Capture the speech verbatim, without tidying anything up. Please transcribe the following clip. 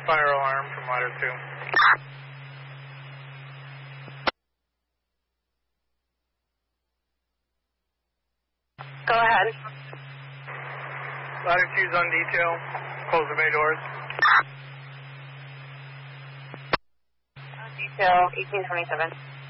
Fire alarm from ladder two. Go ahead. Ladder two's on detail. Close the bay doors. Detail eighteen twenty-seven.